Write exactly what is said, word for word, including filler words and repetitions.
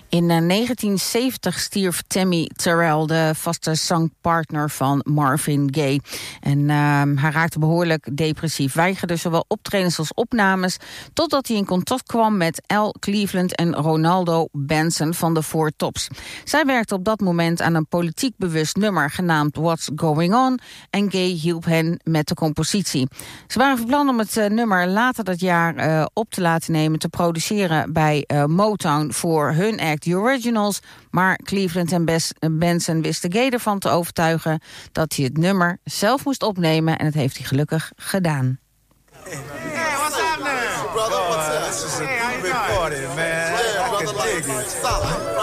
In negentien zeventig stierf Tammy Terrell, de vaste zangpartner van Marvin Gaye. En uh, hij raakte behoorlijk depressief, weigerde zowel optredens als opnames, totdat hij in contact kwam met Al Cleveland en Ronaldo Benson van de Four Tops. Zij werkte op dat moment aan een politiek bewust nummer genaamd What's Going On en Gaye hielp hen met de compositie. Ze waren van plan om het uh, nummer later dat jaar uh, op te laten nemen, te produceren bij uh, Motown voor hun act The Originals, maar Cleveland en Bes- Benson wisten Gaye ervan te overtuigen dat hij het nummer zelf moest opnemen en dat heeft hij gelukkig gedaan. Hey, what's happening? Brother, what's up? This is a big party, man. Yeah, brother, like, solid.